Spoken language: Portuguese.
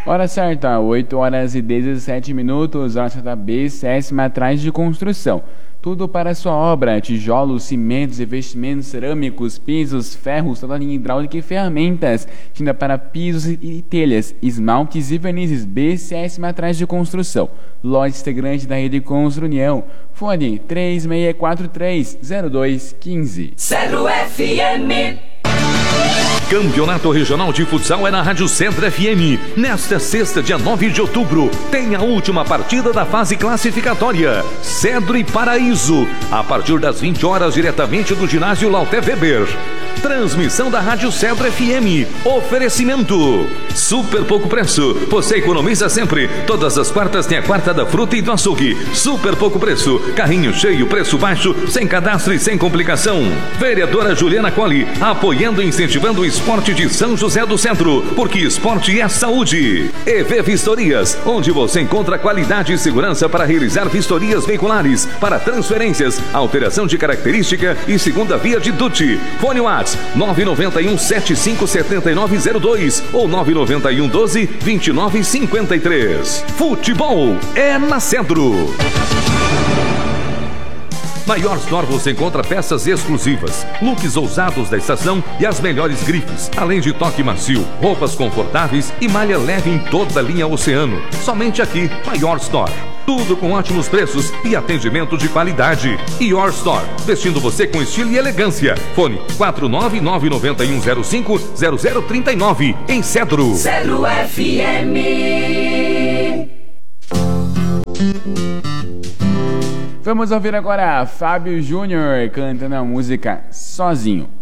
Hora certa, 8 horas e 17 minutos, hora certa B, Sétima atrás de construção. Tudo para a sua obra: tijolos, cimentos, revestimentos cerâmicos, pisos, ferros, toda linha hidráulica e ferramentas. Tinta para pisos e telhas, esmaltes e vernizes. BCS atrás de construção. Loja integrante da Rede Construnião. Fone 3643-0215. 0 FM. Campeonato Regional de Futsal é na Rádio Cedro FM. Nesta sexta, dia 9 de outubro, tem a última partida da fase classificatória. Cedro e Paraíso, a partir das 20 horas, diretamente do ginásio Lauté Weber. Transmissão da Rádio Cedro FM. Oferecimento: super pouco preço. Você economiza sempre. Todas as quartas tem a quarta da fruta e do açougue. Super pouco preço. Carrinho cheio, preço baixo, sem cadastro e sem complicação. Vereadora Juliana Colli, apoiando e incentivando o esporte de São José do Centro, porque esporte é saúde. EV Vistorias, onde você encontra qualidade e segurança para realizar vistorias veiculares, para transferências, alteração de característica e segunda via de DUT. Fone WhatsApp 991-757902 ou 991-12-2953. Futebol é na Cedro. Na Your Store você encontra peças exclusivas, looks ousados da estação e as melhores grifes, além de toque macio, roupas confortáveis e malha leve em toda a linha Oceano. Somente aqui na Your Store. Tudo com ótimos preços e atendimento de qualidade. Your Store, vestindo você com estilo e elegância. Fone 49991050039 em Cedro. 0 FM. Vamos ouvir agora Fábio Júnior cantando a música Sozinho.